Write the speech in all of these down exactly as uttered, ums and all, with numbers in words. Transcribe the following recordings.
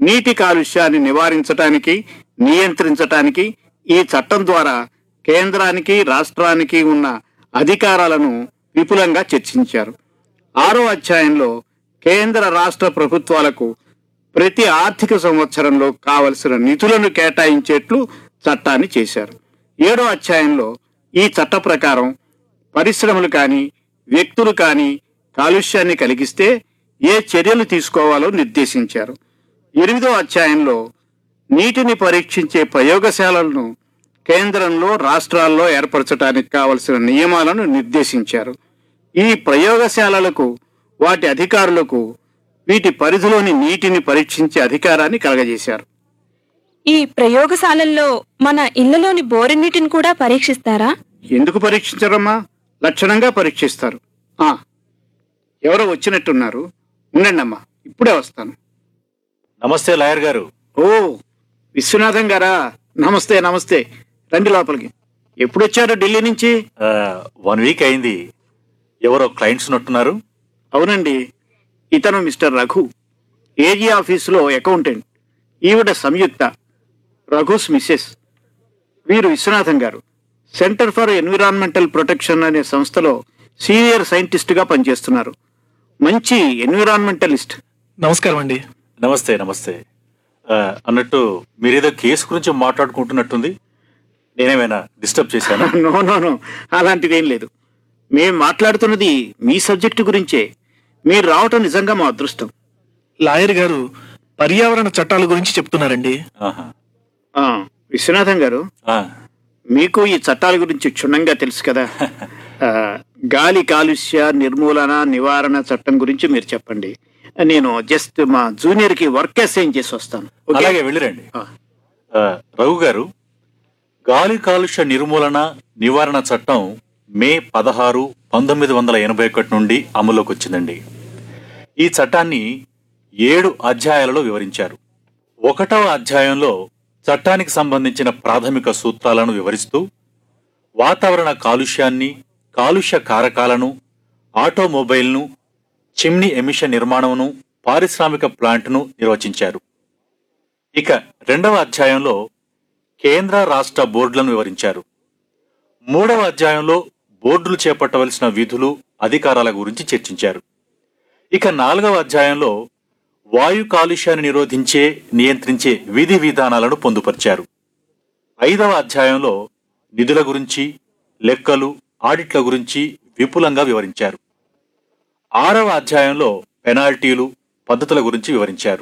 నీటి కాలుష్యాన్ని నివారించటానికి, నియంత్రించటానికి ఈ చట్టం ద్వారా కేంద్రానికి, రాష్ట్రానికి ఉన్న అధికారాలను విపులంగా చర్చించారు. ఆరో అధ్యాయంలో కేంద్ర రాష్ట్ర ప్రభుత్వాలకు ప్రతి ఆర్థిక సంవత్సరంలో కావలసిన నిధులను కేటాయించేట్లు చట్టాన్ని చేశారు. ఏడో అధ్యాయంలో ఈ చట్ట ప్రకారం పరిశ్రమలు కానీ, వ్యక్తులు కానీ కాలుష్యాన్ని కలిగిస్తే ఏ చర్యలు తీసుకోవాలో నిర్దేశించారు. ఎనిమిదో అధ్యాయంలో నీటిని పరీక్షించే ప్రయోగశాలలను కేంద్రంలో, రాష్ట్రాల్లో ఏర్పరచడానికి కావలసిన నియమాలను నిర్దేశించారు. ఈ ప్రయోగశాలలకు, వాటి అధికారులకు వీటి పరిధిలోని నీటిని పరీక్షించే అధికారాన్ని కలగజేశారు. ఈ ప్రయోగశాలల్లో మన ఇళ్లలోని బోరు నీటిని కూడా పరీక్షిస్తారా? ఎందుకు పరీక్షించరమ్మా? లక్షణంగా పరీక్షిస్తారు. ఆ ఎవరో వచ్చినట్టున్నారు, ఉండండి అమ్మా, ఇప్పుడే వస్తాను. నమస్తే లాయర్ గారు. ఓ విశ్వనాథం గారా, నమస్తే నమస్తే, రండి లోపలికి. ఎప్పుడొచ్చారు ఢిల్లీ నుంచి? వన్ వీక్ అయింది. ఎవరో క్లయింట్స్ ఉన్నట్టున్నారు. అవునండి, ఇతను మిస్టర్ రఘు, ఏజీ ఆఫీసులో అకౌంటెంట్. ఈవిడ సంయుక్త, రఘుస్ మిస్సెస్. వీరు విశ్వనాథం గారు, సెంటర్ ఫర్ ఎన్విరాన్మెంటల్ ప్రొటెక్షన్ అనే సంస్థలో సీనియర్ సైంటిస్ట్గా పనిచేస్తున్నారు. మంచి ఎన్విరాన్మెంటలిస్ట్. నమస్కారం అండి. నమస్తే నమస్తే. అన్నట్టు మీరేదో కేసు గురించి మాట్లాడుకుంటున్నట్టుంది. నేనేమైనా డిస్టర్బ్ చేశాను? నో నో నో అలాంటిదేం లేదు. మేం మాట్లాడుతున్నది మీ సబ్జెక్టు గురించే. మీరు రావటం నిజంగా మా అదృష్టం. లాయర్ గారు పర్యావరణ చట్టాల గురించి చెప్తున్నారండి. ఆ, విశ్వనాథం గారు, మీకు ఈ చట్టాల గురించి క్షుణ్ణంగా తెలుసు కదా. ఆ, గాలి కాలుష్య నిర్మూలన నివారణ చట్టం గురించి మీరు చెప్పండి. నేను జస్ట్ మా జూనియర్ కి వర్క్ అసైన్ చేసి వస్తాను. అలాగే వెళ్ళిరండి. రఘు గారు, గాలి కాలుష్య నిర్మూలన నివారణ చట్టం మే పదహారు పంతొమ్మిది వందల ఎనభై ఒకటి నుండి అమల్లోకి వచ్చిందండి. ఈ చట్టాన్ని ఏడు అధ్యాయాలలో వివరించారు. ఒకటవ అధ్యాయంలో చట్టానికి సంబంధించిన ప్రాథమిక సూత్రాలను వివరిస్తూ వాతావరణ కాలుష్యాన్ని, కాలుష్య కారకాలను, ఆటోమొబైల్ను, చిమ్నీ ఎమిషన్ నిర్మాణమును, పారిశ్రామిక ప్లాంట్ను నిర్వచించారు. ఇక రెండవ అధ్యాయంలో కేంద్ర రాష్ట్ర బోర్డులను వివరించారు. మూడవ అధ్యాయంలో బోర్డులు చేపట్టవలసిన విధులు, అధికారాల గురించి చర్చించారు. ఇక నాలుగవ అధ్యాయంలో వాయు కాలుష్యాన్ని నిరోధించే, నియంత్రించే విధి విధానాలను పొందుపరిచారు. ఐదవ అధ్యాయంలో నిధుల గురించి, లెక్కలు, ఆడిట్ల గురించి విపులంగా వివరించారు. ఆరవ అధ్యాయంలో పెనాల్టీలు, పద్ధతుల గురించి వివరించారు.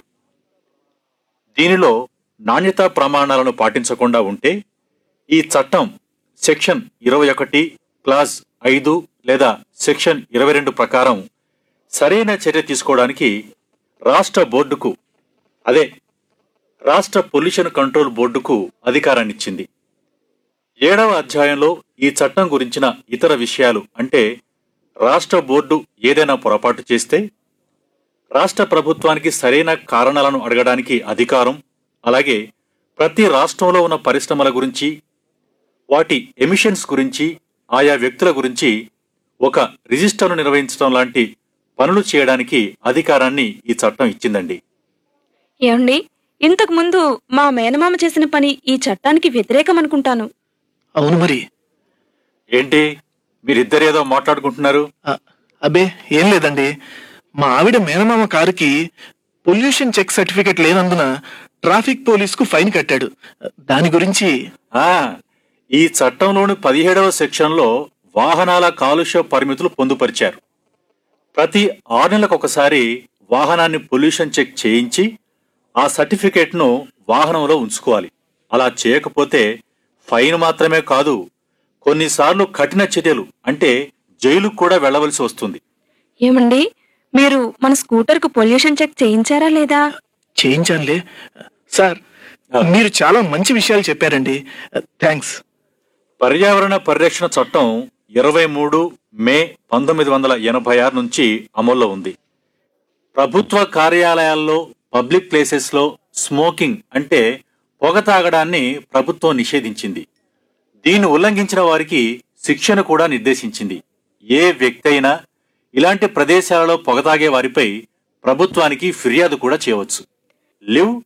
దీనిలో నాణ్యతా ప్రమాణాలను పాటించకుండా ఉంటే ఈ చట్టం సెక్షన్ ఇరవై ఒకటి క్లాస్ ఐదు లేదా సెక్షన్ ఇరవై రెండు ప్రకారం సరైన చర్య తీసుకోవడానికి రాష్ట్ర బోర్డుకు, అదే రాష్ట్ర పొల్యూషన్ కంట్రోల్ బోర్డుకు అధికారాన్నిచ్చింది. ఏడవ అధ్యాయంలో ఈ చట్టం గురించిన ఇతర విషయాలు అంటే రాష్ట్ర బోర్డు ఏదైనా పొరపాటు చేస్తే రాష్ట్ర ప్రభుత్వానికి సరైన కారణాలను అడగడానికి అధికారం, అలాగే ప్రతి రాష్ట్రంలో ఉన్న పరిశ్రమల గురించి, వాటి ఎమిషన్స్ గురించి, ఆయా వ్యక్తుల గురించి ఒక రిజిస్టర్ను నిర్వహించడం లాంటి పనులు చేయడానికి అధికారాన్ని ఈ చట్టం ఇచ్చిందండి. ఏమండి, ఇంతకు ముందు మా మేనమామ చేసిన పని ఈ చట్టానికి వ్యతిరేకం అనుకుంటాను. అవును మరి. ఏంటి మీరిద్దరేదో మాట్లాడుకుంటున్నారు? అబ్బే ఏం లేదండి. మా ఆవిడ మేనమామ కారుకి పొల్యూషన్ చెక్ సర్టిఫికెట్ లేనందున ట్రాఫిక్ పోలీసుకు ఫైన్ కట్టాడు. దాని గురించి ఆ ఈ చట్టంలోని పదిహేడవ సెక్షన్లో వాహనాల కాలుష్య పరిమితులు పొందుపరిచారు. ప్రతి ఆరు నెలలకు ఒకసారి వాహనాన్ని పొల్యూషన్ చెక్ చేయించి ఆ సర్టిఫికేట్ను వాహనంలో ఉంచుకోవాలి. అలా చేయకపోతే ఫైన్ మాత్రమే కాదు, కొన్నిసార్లు కఠిన చర్యలు అంటే జైలుకు కూడా వెళ్లవలసి వస్తుంది. ఏమండి, మీరు మన స్కూటర్ కు పొల్యూషన్ చెక్ చేయించారా లేదా? చేయించానులే సార్. మీరు చాలా మంచి విషయాలు చెప్పారండి. థ్యాంక్స్. పర్యావరణ పరిరక్షణ చట్టం ఇరవై మూడు మే పంతొమ్మిది వందల ఎనభై ఆరు నుంచి అమల్లో ఉంది. ప్రభుత్వ కార్యాలయాల్లో, పబ్లిక్ ప్లేసెస్లో స్మోకింగ్ అంటే పొగ తాగడాన్ని ప్రభుత్వం నిషేధించింది. దీన్ని ఉల్లంఘించిన వారికి శిక్షను కూడా నిర్దేశించింది. ఏ వ్యక్తి అయినా ఇలాంటి ప్రదేశాలలో పొగ తాగే వారిపై ప్రభుత్వానికి ఫిర్యాదు కూడా చేయవచ్చు. లివ్